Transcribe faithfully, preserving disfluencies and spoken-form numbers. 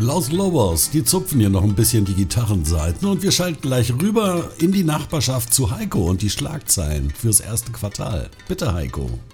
Los Lobos, die zupfen hier noch ein bisschen die Gitarrenseiten und wir schalten gleich rüber in die Nachbarschaft zu Heiko und die Schlagzeilen fürs erste Quartal. Bitte Heiko.